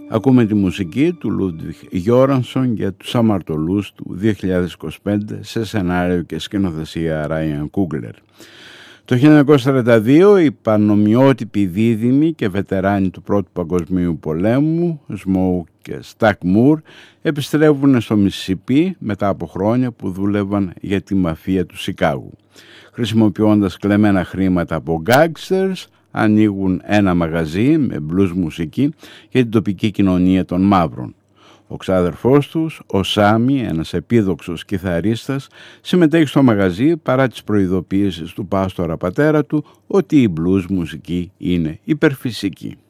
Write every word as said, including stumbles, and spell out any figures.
Ακούμε τη μουσική του Λούντβιχ Γιόρανσον για τους αμαρτωλούς του δύο χιλιάδες είκοσι πέντε σε σενάριο και σκηνοθεσία Ράιαν Κούγκλερ. Το χίλια εννιακόσια σαράντα δύο οι πανομοιότυποι δίδυμοι και βετεράνοι του Πρώτου Παγκοσμίου Πολέμου, Σμόου και Στακ Μουρ, επιστρέφουν στο Μισσισιπί μετά από χρόνια που δούλευαν για τη μαφία του Σικάγου. Χρησιμοποιώντας κλεμμένα χρήματα από γκάγκστερς, ανοίγουν ένα μαγαζί με μπλουζ μουσική για την τοπική κοινωνία των μαύρων. Ο ξάδερφός τους, ο Σάμι, ένας επίδοξος κιθαρίστας, συμμετέχει στο μαγαζί παρά τις προειδοποιήσεις του πάστορα πατέρα του ότι η μπλουζ μουσική είναι υπερφυσική.